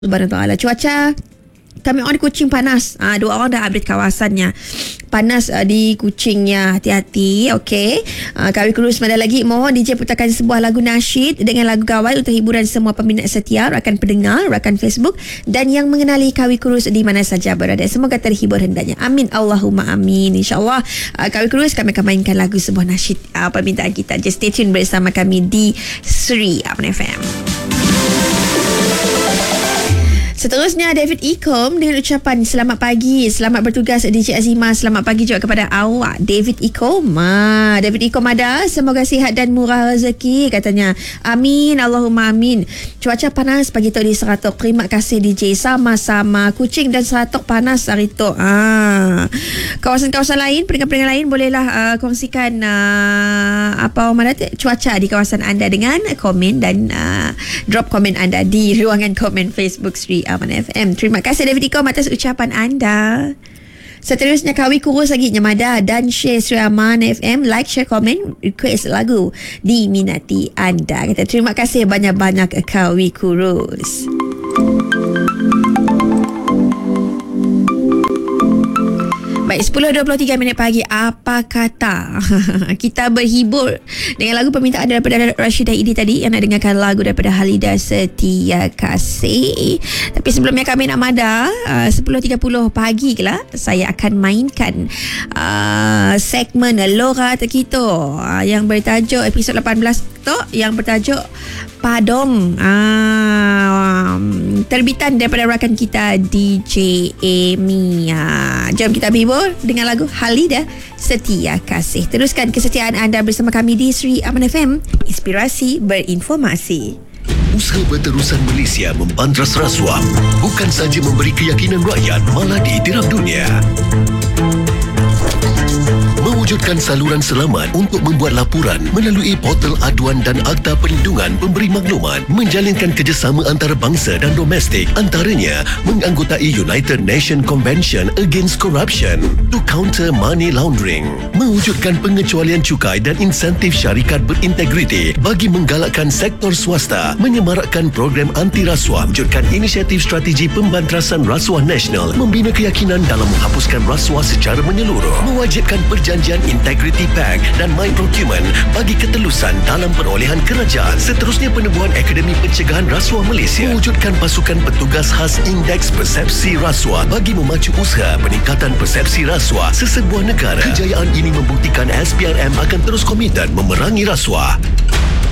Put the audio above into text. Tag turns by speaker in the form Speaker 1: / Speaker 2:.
Speaker 1: Subhanahu ta'ala. Cuaca kami orang di Kuching panas. Dua orang dah update kawasannya. Panas di Kuchingnya. Hati-hati. Okey. Kami kurus mana lagi. Mohon DJ putarkan sebuah lagu nasyid dengan lagu gawai untuk hiburan semua peminat setia, rakan pendengar, rakan Facebook dan yang mengenali Kawi Kurus di mana saja berada. Semoga terhibur hendaknya. Amin. Allahumma amin. InsyaAllah Kawi Kurus kami akan mainkan lagu sebuah nasyid permintaan kita. Just stay tune bersama kami di Sri Aman FM. Seterusnya David Icom dengan ucapan selamat pagi, selamat bertugas DJ Azimah, selamat pagi juga kepada awak David Icom. David Icom ada, semoga sihat dan murah rezeki katanya. Amin, Allahumma amin. Cuaca panas pagi tu di Seratok. Terima kasih DJ, sama-sama. Kuching dan Seratok panas hari tu. Kawasan-kawasan lain, pendengar-pendengar lain bolehlah kongsikan cuaca di kawasan anda dengan komen dan drop komen anda di ruangan komen Facebook Sri Aman FM. Terima kasih David Icom atas ucapan anda. Seterusnya Kawi Kurus lagi Nyamada dan share Sri Aman FM, like, share, komen, request lagu diminati anda. Kata terima kasih banyak-banyak Kawi Kurus. Baik, 10.23 minit pagi. Apa kata kita berhibur dengan lagu permintaan daripada Rashidah Idi tadi, yang nak dengarkan lagu daripada Halida Setia Kasih. Tapi sebelumnya kami nak mada 10.30 pagi lah, saya akan mainkan segmen Lora Terkito yang bertajuk episod 18 tu, yang bertajuk Padong, terbitan daripada rakan kita DJ Amy. Jom kita berhibur dengan lagu Halida Setia Kasih. Teruskan kesetiaan anda bersama kami di Sri Aman FM, inspirasi berinformasi.
Speaker 2: Usaha berterusan Malaysia membantras rasuah bukan saja memberi keyakinan rakyat, malah diiktiraf dunia. Mewujudkan saluran selamat untuk membuat laporan melalui portal aduan dan Akta Perlindungan Pemberi Maklumat, menjalinkan kerjasama antarabangsa dan domestik, antaranya menganggotai United Nations Convention Against Corruption to Counter Money Laundering, mewujudkan pengecualian cukai dan insentif syarikat berintegriti bagi menggalakkan sektor swasta, menyemarakkan program anti rasuah, wujudkan inisiatif strategi pembantrasan rasuah nasional, membina keyakinan dalam menghapuskan rasuah secara menyeluruh, mewajibkan perjanjian Integrity Pact dan My Procurement bagi ketelusan dalam perolehan kerajaan. Seterusnya penubuhan Akademi Pencegahan Rasuah Malaysia, mewujudkan pasukan petugas khas Indeks Persepsi Rasuah bagi memacu usaha peningkatan persepsi rasuah sesebuah negara. Kejayaan ini membuktikan SPRM akan terus komited memerangi rasuah.